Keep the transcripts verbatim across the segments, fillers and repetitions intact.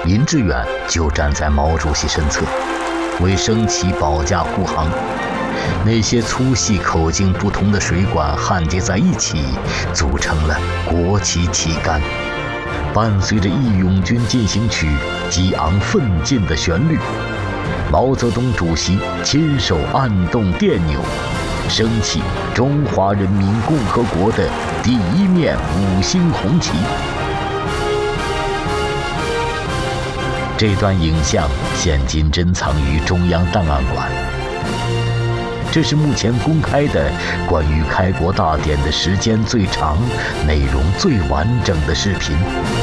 林志远就站在毛主席身侧，为升旗保驾护航。那些粗细口径不同的水管焊接在一起，组成了国旗旗杆。伴随着《义勇军进行曲》激昂奋进的旋律，毛泽东主席亲手按动电钮，升起中华人民共和国的第一面五星红旗。这段影像现今珍藏于中央档案馆。这是目前公开的关于开国大典的时间最长、内容最完整的视频。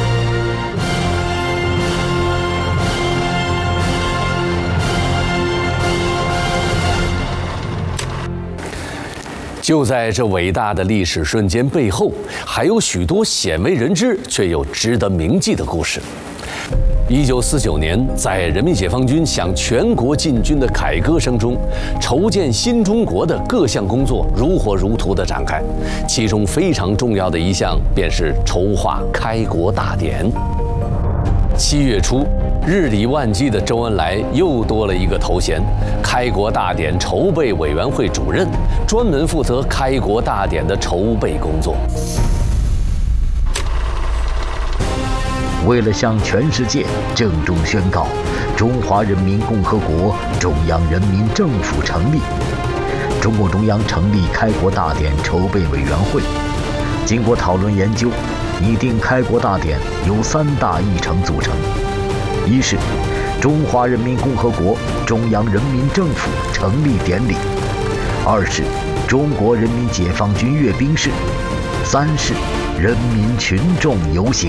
就在这伟大的历史瞬间背后，还有许多鲜为人知却又值得铭记的故事。一九四九年，在人民解放军向全国进军的凯歌声中，筹建新中国的各项工作如火如荼地展开，其中非常重要的一项便是筹划开国大典。七月初，日理万机的周恩来又多了一个头衔——开国大典筹备委员会主任，专门负责开国大典的筹备工作。 为了向全世界郑重宣告中华人民共和国中央人民政府成立，中共中央成立开国大典筹备委员会，经过讨论研究，拟定开国大典由三大议程组成：一是中华人民共和国中央人民政府成立典礼；二是中国人民解放军阅兵式；三是人民群众游行。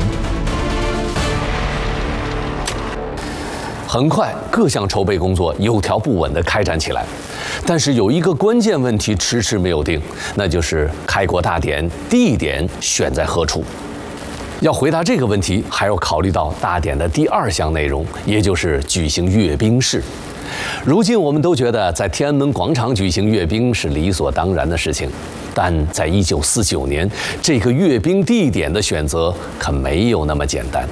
很快，各项筹备工作有条不紊地开展起来，但是有一个关键问题迟迟没有定，那就是开国大典地点选在何处。要回答这个问题，还要考虑到大典的第二项内容，也就是举行阅兵式。如今我们都觉得在天安门广场举行阅兵是理所当然的事情，但在一九四九年，这个阅兵地点的选择可没有那么简单。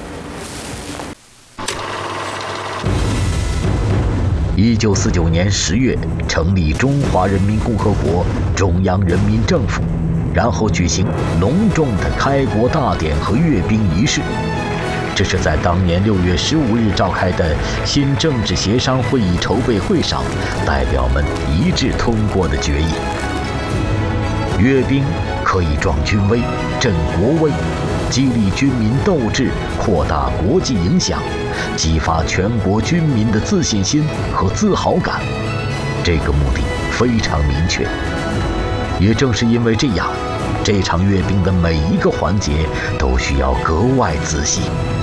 一九四九年十月，成立中华人民共和国中央人民政府，然后举行隆重的开国大典和阅兵仪式。这是在当年六月十五日召开的新政治协商会议筹备会上，代表们一致通过的决议。阅兵可以壮军威、振国威，激励军民斗志，扩大国际影响，激发全国军民的自信心和自豪感。这个目的非常明确。也正是因为这样，这场阅兵的每一个环节都需要格外仔细。